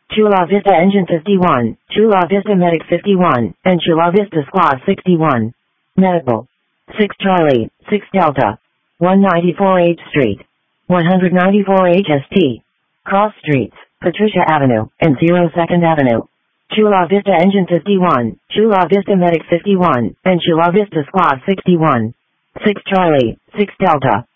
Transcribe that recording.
Chula Vista Engine 51, Chula Vista Medic 51, and Chula Vista Squad 61. Medical. 6 Charlie, 6 Delta. 194 H Street. 194 HST. Cross Streets, Patricia Avenue, and 02nd Avenue. Chula Vista Engine 51, Chula Vista Medic 51, and Chula Vista Squad 61. 6 Charlie, 6 Delta.